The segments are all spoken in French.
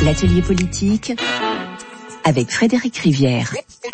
L'atelier politique avec Frédéric Rivière.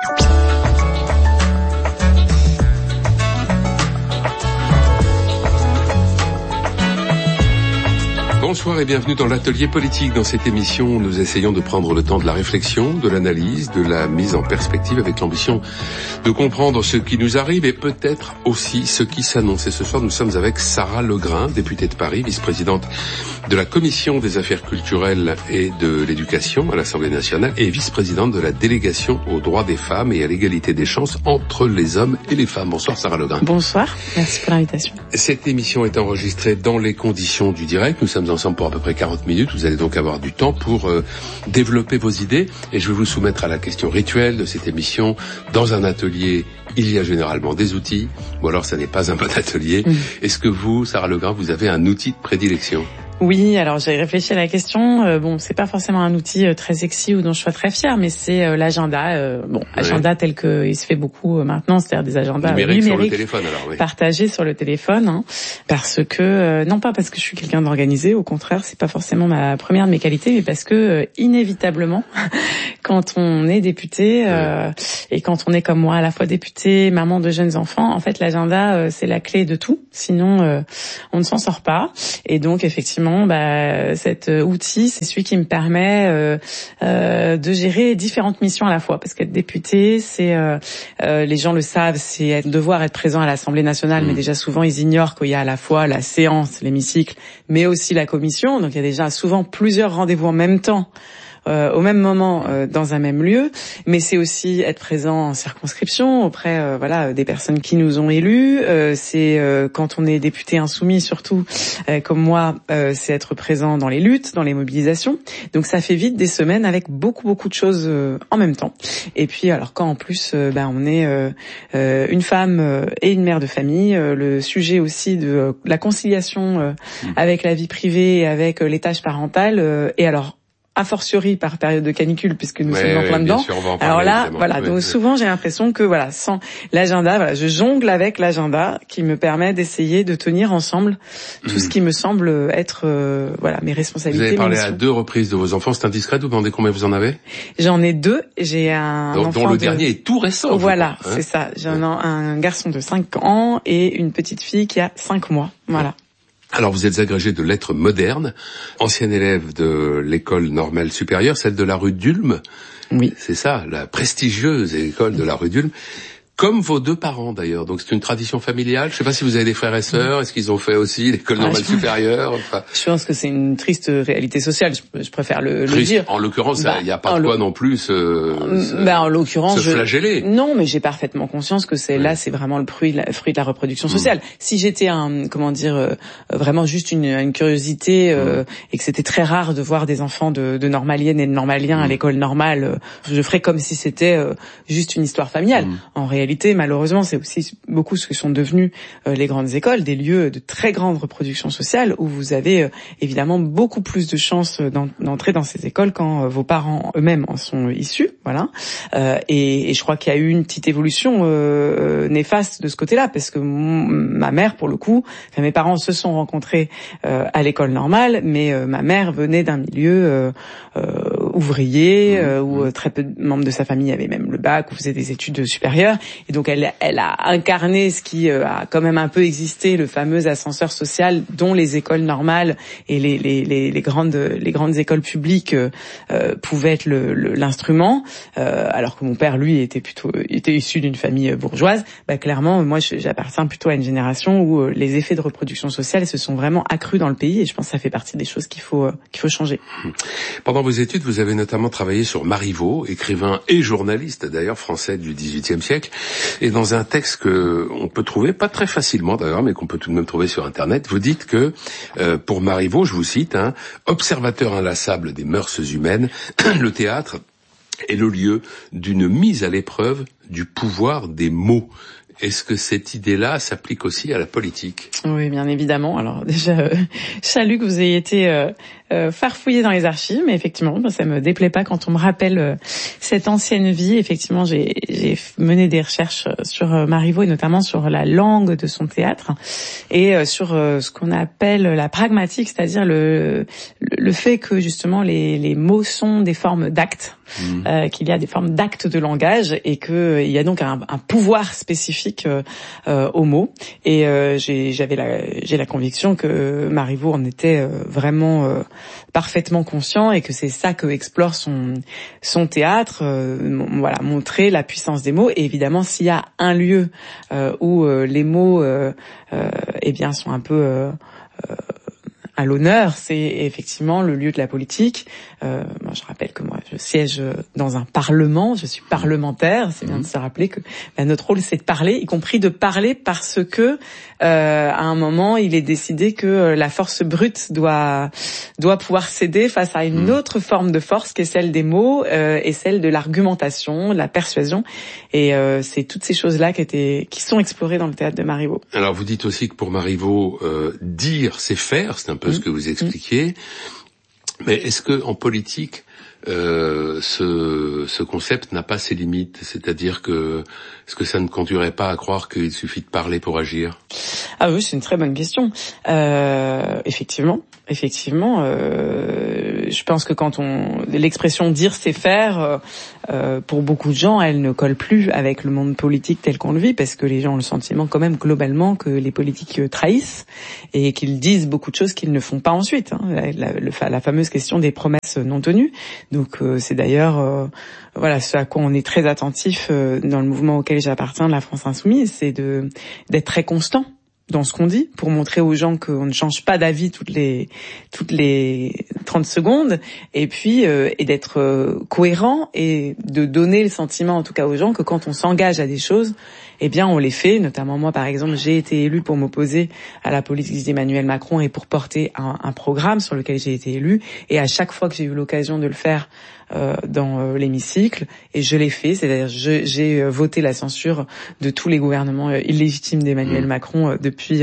Bonsoir et bienvenue dans l'atelier politique. Dans cette émission, nous essayons de prendre le temps de la réflexion, de l'analyse, de la mise en perspective avec l'ambition de comprendre ce qui nous arrive et peut-être aussi ce qui s'annonce. Et ce soir, nous sommes avec Sarah Legrain, députée de Paris, vice-présidente de la Commission des affaires culturelles et de l'éducation à l'Assemblée nationale et vice-présidente de la délégation aux droits des femmes et à l'égalité des chances entre les hommes et les femmes. Bonsoir Sarah Legrain. Bonsoir, merci pour l'invitation. Cette émission est enregistrée dans les conditions du direct. Nous sommes ensemble pour à peu près 40 minutes. Vous allez donc avoir du temps pour développer vos idées. Et je vais vous soumettre à la question rituelle de cette émission. Dans un atelier, il y a généralement des outils, ou alors ça n'est pas un bon atelier. Est-ce que vous, Sarah Legrain, vous avez un outil de prédilection ? Oui, alors j'ai réfléchi à la question. Bon, c'est pas forcément un outil très sexy ou dont je sois très fière, mais c'est l'agenda. Agenda tel que il se fait beaucoup maintenant, c'est-à-dire des agendas numériques sur le téléphone, alors, oui. Partagés sur le téléphone. Hein, parce que non pas parce que je suis quelqu'un d'organisé, au contraire, c'est pas forcément ma première de mes qualités, mais parce que inévitablement, quand on est député et quand on est comme moi à la fois député, maman de jeunes enfants, en fait l'agenda c'est la clé de tout. Sinon, on ne s'en sort pas. Et donc effectivement. Cet outil, c'est celui qui me permet de gérer différentes missions à la fois. Parce qu'être député, c'est les gens le savent, c'est devoir être présent à l'Assemblée nationale, mais déjà souvent ils ignorent qu'il y a à la fois la séance, l'hémicycle, mais aussi la commission. Donc il y a déjà souvent plusieurs rendez-vous en même temps. Au même moment dans un même lieu, mais c'est aussi être présent en circonscription auprès des personnes qui nous ont élus. C'est quand on est député insoumis surtout comme moi, c'est être présent dans les luttes, dans les mobilisations. Donc ça fait vite des semaines avec beaucoup de choses en même temps. Et puis alors quand en plus on est une femme et une mère de famille, le sujet aussi de la conciliation avec la vie privée et avec les tâches parentales et alors a fortiori par période de canicule puisque nous sommes en plein dedans. Sûr, on va en alors parler, là, donc souvent j'ai l'impression que sans l'agenda, je jongle avec l'agenda qui me permet d'essayer de tenir ensemble tout ce qui me semble être mes responsabilités. Vous avez parlé à 2 reprises de vos enfants, c'est indiscret de vous demander combien vous en avez ? J'en ai 2, j'ai un enfant dont le dernier est tout récent. Voilà, c'est ça. J'ai un garçon de 5 ans et une petite fille qui a 5 mois. Voilà. Alors vous êtes agrégé de lettres modernes, ancienne élève de l'école normale supérieure, celle de la rue d'Ulm. Oui. C'est ça, la prestigieuse école de la rue d'Ulm. Comme vos 2 parents d'ailleurs, donc c'est une tradition familiale. Je sais pas si vous avez des frères et sœurs, est-ce qu'ils ont fait aussi l'école normale supérieure Je pense que c'est une triste réalité sociale, je préfère le dire. En l'occurrence, il n'y a pas de quoi non plus en l'occurrence, se flageller. Non, mais j'ai parfaitement conscience que c'est vraiment le fruit de la reproduction sociale. Si j'étais vraiment juste une curiosité et que c'était très rare de voir des enfants de normaliennes et de normaliens à l'école normale, je ferais comme si c'était juste une histoire familiale. En réalité, malheureusement, c'est aussi beaucoup ce que sont devenues les grandes écoles, des lieux de très grande reproduction sociale où vous avez évidemment beaucoup plus de chances d'entrer dans ces écoles quand vos parents eux-mêmes en sont issus, voilà. Et je crois qu'il y a eu une petite évolution néfaste de ce côté-là, parce que ma mère, pour le coup, mes parents se sont rencontrés à l'école normale, mais ma mère venait d'un milieu ouvrier où très peu de membres de sa famille avaient même le bac ou faisaient des études supérieures. Et donc elle a incarné ce qui a quand même un peu existé, le fameux ascenseur social dont les écoles normales et les grandes écoles publiques pouvaient être l'instrument, alors que mon père lui était issu d'une famille bourgeoise. Clairement moi j'appartiens plutôt à une génération où les effets de reproduction sociale se sont vraiment accrus dans le pays, et je pense que ça fait partie des choses qu'il faut changer. Pendant vos études, vous avez notamment travaillé sur Marivaux, écrivain et journaliste d'ailleurs français du XVIIIe siècle. Et dans un texte que on peut trouver, pas très facilement d'ailleurs, mais qu'on peut tout de même trouver sur Internet, vous dites que, pour Marivaux, je vous cite, observateur inlassable des mœurs humaines, le théâtre est le lieu d'une mise à l'épreuve du pouvoir des mots. Est-ce que cette idée-là s'applique aussi à la politique ? Oui, bien évidemment. Alors déjà, je salue que vous ayez été farfouiller dans les archives, mais effectivement, ça me déplaît pas quand on me rappelle cette ancienne vie. Effectivement, j'ai mené des recherches sur Marivaux et notamment sur la langue de son théâtre et sur ce qu'on appelle la pragmatique, c'est-à-dire le fait que justement les mots sont des formes d'actes, qu'il y a des formes d'actes de langage et que il y a donc un pouvoir spécifique aux mots. Et j'ai la conviction que Marivaux en était vraiment parfaitement conscient et que c'est ça que explore son théâtre, voilà, montrer la puissance des mots. Et évidemment, s'il y a un lieu où les mots eh bien sont un peu à l'honneur, c'est effectivement le lieu de la politique. Moi, je rappelle que moi, je siège dans un parlement, je suis parlementaire. C'est bien de se rappeler que notre rôle, c'est de parler, y compris de parler parce que à un moment, il est décidé que la force brute doit pouvoir céder face à une autre forme de force qui est celle des mots et celle de l'argumentation, de la persuasion. Et c'est toutes ces choses-là qui sont explorées dans le théâtre de Marivaux. Alors, vous dites aussi que pour Marivaux, dire, c'est faire. C'est un peu ce que vous expliquiez. Mais est-ce que en politique, ce concept n'a pas ses limites? C'est-à-dire que est-ce que ça ne conduirait pas à croire qu'il suffit de parler pour agir? Ah oui, c'est une très bonne question. Effectivement, je pense que quand l'expression dire c'est faire, pour beaucoup de gens, elle ne colle plus avec le monde politique tel qu'on le vit, parce que les gens ont le sentiment quand même globalement que les politiques trahissent et qu'ils disent beaucoup de choses qu'ils ne font pas ensuite. La fameuse question des promesses non tenues. Donc c'est d'ailleurs voilà ce à quoi on est très attentif dans le mouvement auquel j'appartiens, de la France Insoumise, c'est d'être très constant dans ce qu'on dit, pour montrer aux gens qu'on ne change pas d'avis toutes les 30 secondes, et puis et d'être cohérent et de donner le sentiment, en tout cas aux gens, que quand on s'engage à des choses, eh bien on les fait. Notamment moi, par exemple, j'ai été élue pour m'opposer à la politique d'Emmanuel Macron et pour porter un programme sur lequel j'ai été élue, et à chaque fois que j'ai eu l'occasion de le faire dans l'hémicycle, et je l'ai fait, c'est-à-dire j'ai voté la censure de tous les gouvernements illégitimes d'Emmanuel Macron depuis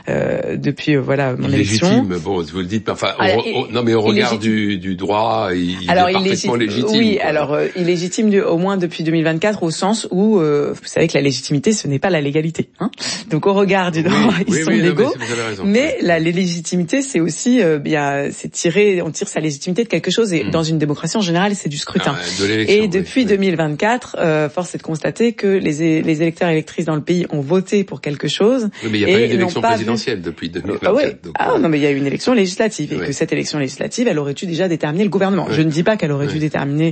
voilà mon élection. Illégitime, bon, vous le dites, enfin, non mais au regard du droit, il est parfaitement légitime. Oui, quoi. Alors illégitime au moins depuis 2024, au sens où vous savez que la légitimité, ce n'est pas la légalité, hein. Donc au regard du droit, ils sont légaux. Mais la légitimité, c'est aussi on tire sa légitimité de quelque chose, et dans une démocratie en général, c'est du scrutin. Et depuis 2024, force est de constater que les électeurs et électrices dans le pays ont voté pour quelque chose. Oui, mais il n'y a pas eu d'élection présidentielle depuis 2024. Non, mais il y a eu une élection législative, et que cette élection législative, elle aurait dû déjà déterminer le gouvernement. Je ne dis pas qu'elle aurait dû déterminer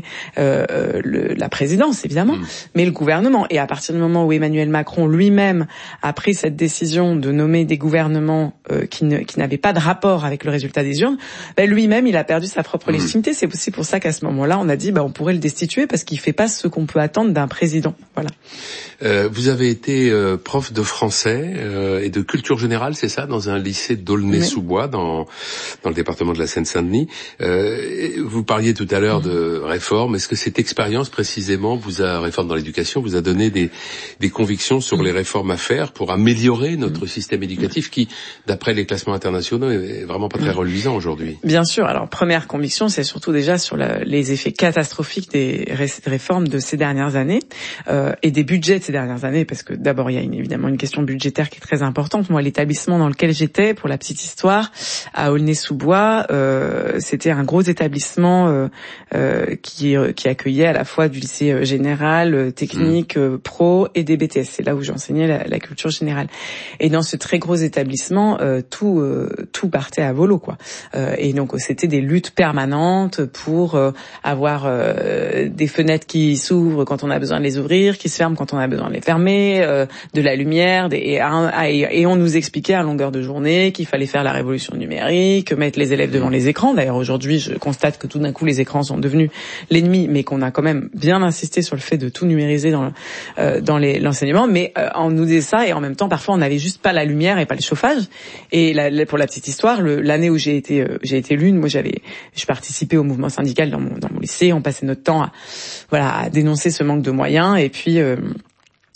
la présidence, évidemment, mais le gouvernement. Et à partir du moment où Emmanuel Macron lui-même a pris cette décision de nommer des gouvernements qui n'avaient pas de rapport avec le résultat des urnes, lui-même, il a perdu sa propre légitimité. C'est aussi pour ça qu'à ce moment-là, on a dit on pourrait le destituer parce qu'il fait pas ce qu'on peut attendre d'un président. Voilà. Vous avez été prof de français et de culture générale, c'est ça, dans un lycée d'Aulnay-sous-Bois, dans le département de la Seine-Saint-Denis. Vous parliez tout à l'heure de réforme. Est-ce que cette expérience précisément, réforme dans l'éducation, vous a donné des convictions sur les réformes à faire pour améliorer notre système éducatif qui, d'après les classements internationaux, est vraiment pas très reluisant aujourd'hui? Bien sûr. Alors, première conviction, c'est surtout déjà sur les effets catastrophiques des réformes de ces dernières années et des budgets de ces dernières années, parce que d'abord il y a évidemment une question budgétaire qui est très importante. Moi, l'établissement dans lequel j'étais, pour la petite histoire, à Aulnay-sous-Bois, c'était un gros établissement qui accueillait à la fois du lycée général, technique, pro et des BTS. C'est là où j'enseignais la culture générale. Et dans ce très gros établissement, tout partait à volo, quoi. Et donc c'était des luttes permanentes pour avoir des fenêtres qui s'ouvrent quand on a besoin de les ouvrir, qui se ferment quand on a besoin de les fermer, de la lumière, et on nous expliquait à longueur de journée qu'il fallait faire la révolution numérique, mettre les élèves devant les écrans. D'ailleurs, aujourd'hui, je constate que tout d'un coup, les écrans sont devenus l'ennemi, mais qu'on a quand même bien insisté sur le fait de tout numériser dans l'enseignement. Mais on nous disait ça, et en même temps, parfois, on n'avait juste pas la lumière et pas le chauffage. Et pour la petite histoire, l'année où j'ai été l'une, moi, je participais au mouvement syndical dans mon lycée. On passait notre temps à dénoncer ce manque de moyens, et puis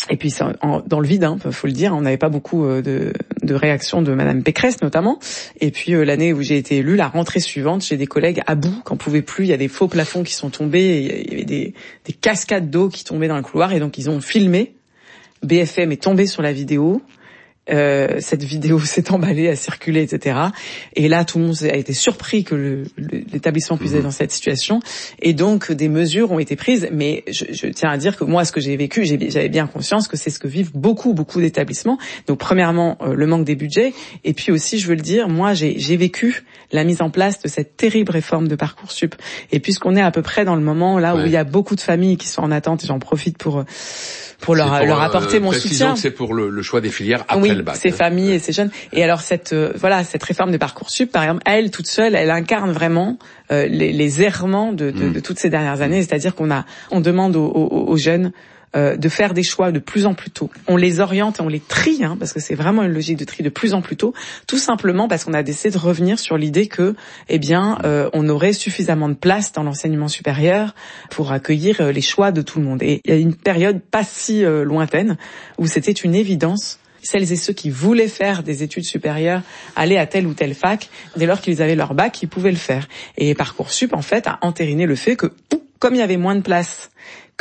Et puis dans le vide, faut le dire, on n'avait pas beaucoup de réactions de Madame Pécresse notamment. Et puis l'année où j'ai été élue, la rentrée suivante, j'ai des collègues à bout, qu'on pouvait plus. Il y a des faux plafonds qui sont tombés, il y avait des cascades d'eau qui tombaient dans le couloir, et donc ils ont filmé. BFM est tombé sur la vidéo. Cette vidéo s'est emballée, a circulé, etc. Et là, tout le monde a été surpris que l'établissement puisse être dans cette situation. Et donc, des mesures ont été prises. Mais je tiens à dire que moi, ce que j'ai vécu, j'avais bien conscience que c'est ce que vivent beaucoup d'établissements. Donc, premièrement, le manque des budgets. Et puis aussi, je veux le dire, moi, j'ai vécu la mise en place de cette terrible réforme de Parcoursup. Et puisqu'on est à peu près dans le moment là où il y a beaucoup de familles qui sont en attente, et j'en profite pour leur apporter mon soutien. Que c'est pour le choix des filières après le bac. Ces familles et ces jeunes. Et alors cette réforme de Parcoursup, par exemple, elle toute seule, elle incarne vraiment les errements de toutes ces dernières années. C'est-à-dire on demande aux jeunes de faire des choix de plus en plus tôt. On les oriente et on les trie, parce que c'est vraiment une logique de tri de plus en plus tôt, tout simplement parce qu'on a décidé de revenir sur l'idée que, on aurait suffisamment de place dans l'enseignement supérieur pour accueillir les choix de tout le monde. Et il y a une période pas si lointaine où c'était une évidence. Celles et ceux qui voulaient faire des études supérieures, aller à telle ou telle fac, dès lors qu'ils avaient leur bac, ils pouvaient le faire. Et Parcoursup, en fait, a entériné le fait que, comme il y avait moins de place que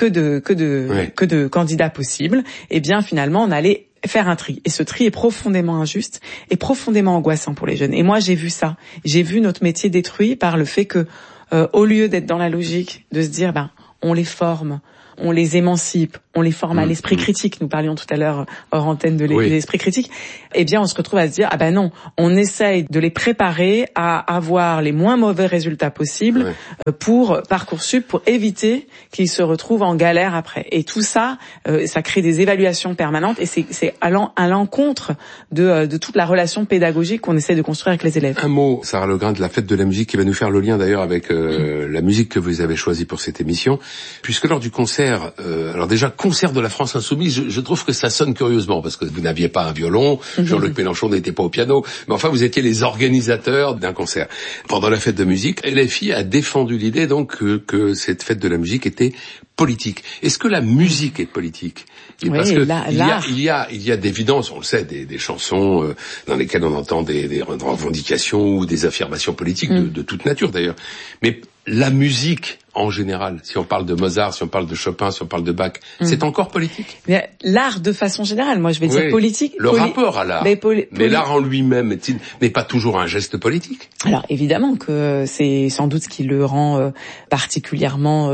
de candidats possibles, finalement, on allait faire un tri. Et ce tri est profondément injuste et profondément angoissant pour les jeunes. Et moi, j'ai vu ça. J'ai vu notre métier détruit par le fait que, au lieu d'être dans la logique de se dire, on les forme, on les émancipe, on les forme à l'esprit critique. Nous parlions tout à l'heure hors antenne de l'esprit critique. On se retrouve à se dire, non, on essaye de les préparer à avoir les moins mauvais résultats possibles pour Parcoursup, pour éviter qu'ils se retrouvent en galère après. Et tout ça, ça crée des évaluations permanentes, et c'est allant à l'encontre de toute la relation pédagogique qu'on essaie de construire avec les élèves. Un mot, Sarah Legrain, de la fête de la musique, qui va nous faire le lien d'ailleurs avec la musique que vous avez choisie pour cette émission, puisque lors du concert, alors déjà concert de la France Insoumise, je trouve que ça sonne curieusement, parce que vous n'aviez pas un violon, Jean-Luc Mélenchon n'était pas au piano, mais enfin vous étiez les organisateurs d'un concert. Pendant la fête de musique, LFI a défendu l'idée donc que cette fête de la musique était politique. Est-ce que la musique est politique? Parce que il y a d'évidence, on le sait, des chansons dans lesquelles on entend des revendications ou des affirmations politiques de toute nature d'ailleurs. Mais la musique, en général, si on parle de Mozart, si on parle de Chopin, si on parle de Bach, c'est encore politique? Mais l'art de façon générale, moi je vais dire politique. Le rapport à l'art. Mais l'art en lui-même n'est pas toujours un geste politique. Alors évidemment que c'est sans doute ce qui le rend particulièrement...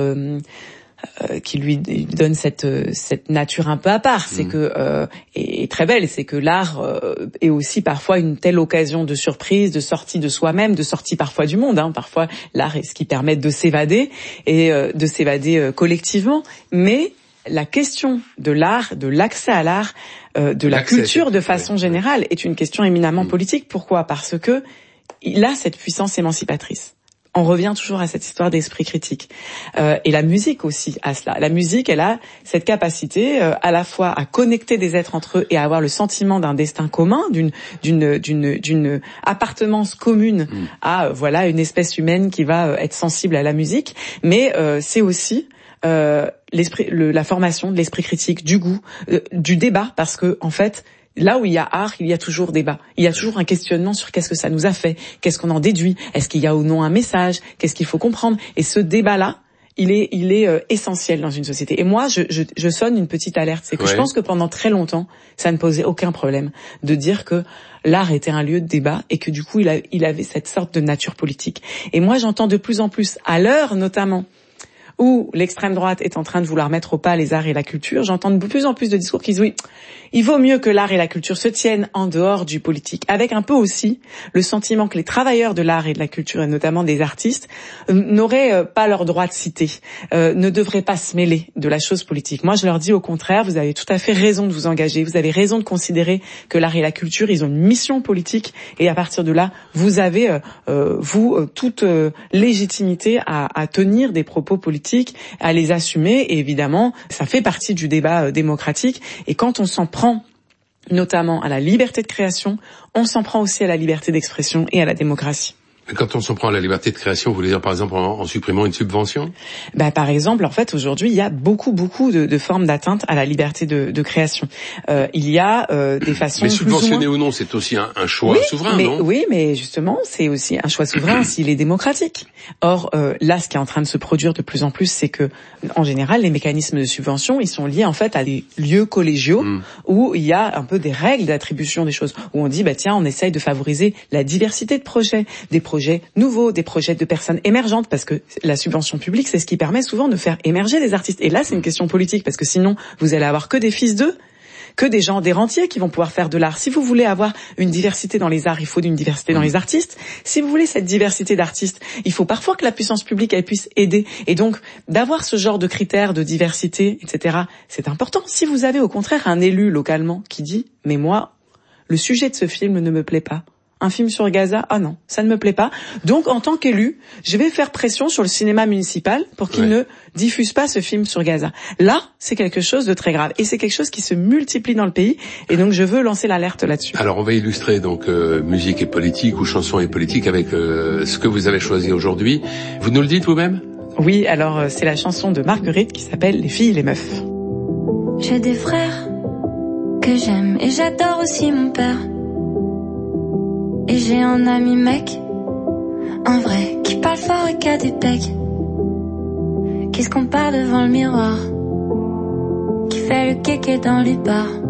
qui lui donne cette nature un peu à part, c'est que et très belle, c'est que l'art est aussi parfois une telle occasion de surprise, de sortie de soi-même, de sortie parfois du monde. Parfois, l'art est ce qui permet de s'évader et de s'évader collectivement. Mais la question de l'art, de l'accès à l'art, de la culture de façon générale, est une question éminemment politique. Pourquoi ? Parce que il a cette puissance émancipatrice. On revient toujours à cette histoire d'esprit critique. Et la musique aussi a cela. La musique, elle a cette capacité à la fois à connecter des êtres entre eux et à avoir le sentiment d'un destin commun, d'une appartenance commune à une espèce humaine qui va être sensible à la musique. Mais c'est aussi la formation de l'esprit critique, du goût, du débat, parce que en fait, là où il y a art, il y a toujours débat. Il y a toujours un questionnement sur qu'est-ce que ça nous a fait, qu'est-ce qu'on en déduit, est-ce qu'il y a ou non un message, qu'est-ce qu'il faut comprendre. Et ce débat-là, il est essentiel dans une société. Et moi, je sonne une petite alerte. C'est que je pense que pendant très longtemps, ça ne posait aucun problème de dire que l'art était un lieu de débat et que du coup, il avait cette sorte de nature politique. Et moi, j'entends de plus en plus, à l'heure notamment, où l'extrême droite est en train de vouloir mettre au pas les arts et la culture, j'entends de plus en plus de discours qui disent oui, il vaut mieux que l'art et la culture se tiennent en dehors du politique, avec un peu aussi le sentiment que les travailleurs de l'art et de la culture, et notamment des artistes, n'auraient pas leur droit de citer, ne devraient pas se mêler de la chose politique. Moi, je leur dis au contraire, vous avez tout à fait raison de vous engager, vous avez raison de considérer que l'art et la culture, ils ont une mission politique, et à partir de là, vous avez, toute légitimité à tenir des propos politiques, à les assumer, et évidemment, ça fait partie du débat démocratique, et quand on s'en prend notamment à la liberté de création, on s'en prend aussi à la liberté d'expression et à la démocratie. Quand on s'en prend à la liberté de création, vous voulez dire par exemple en supprimant une subvention? Par exemple, en fait, aujourd'hui, il y a beaucoup de formes d'atteinte à la liberté de création. Il y a des façons. Mais subventionner ou non, c'est aussi un choix souverain, non? Oui, mais justement, c'est aussi un choix souverain s'il est démocratique. Or, là, ce qui est en train de se produire de plus en plus, c'est que, en général, les mécanismes de subvention, ils sont liés en fait à des lieux collégiaux où il y a un peu des règles d'attribution des choses, où on dit tiens, on essaye de favoriser la diversité de projets, des projets nouveaux, des projets de personnes émergentes, parce que la subvention publique, c'est ce qui permet souvent de faire émerger des artistes. Et là, c'est une question politique, parce que sinon, vous allez avoir que des fils d'eux, que des gens, des rentiers qui vont pouvoir faire de l'art. Si vous voulez avoir une diversité dans les arts, il faut une diversité dans les artistes. Si vous voulez cette diversité d'artistes, il faut parfois que la puissance publique, elle puisse aider. Et donc, d'avoir ce genre de critères de diversité, etc., c'est important. Si vous avez au contraire un élu localement qui dit « mais moi, le sujet de ce film ne me plaît pas », un film sur Gaza, ah non, ça ne me plaît pas. Donc, en tant qu'élu, je vais faire pression sur le cinéma municipal pour qu'il ne diffuse pas ce film sur Gaza. Là, c'est quelque chose de très grave. Et c'est quelque chose qui se multiplie dans le pays. Et donc, je veux lancer l'alerte là-dessus. Alors, on va illustrer donc musique et politique ou chanson et politique avec ce que vous avez choisi aujourd'hui. Vous nous le dites vous-même? Oui, alors c'est la chanson de Marguerite qui s'appelle « Les filles et les meufs ». J'ai des frères que j'aime et j'adore aussi mon père. Et j'ai un ami mec, un vrai, qui parle fort et qui a des pecs, qui se compare devant le miroir, qui fait le kéké dans les bars.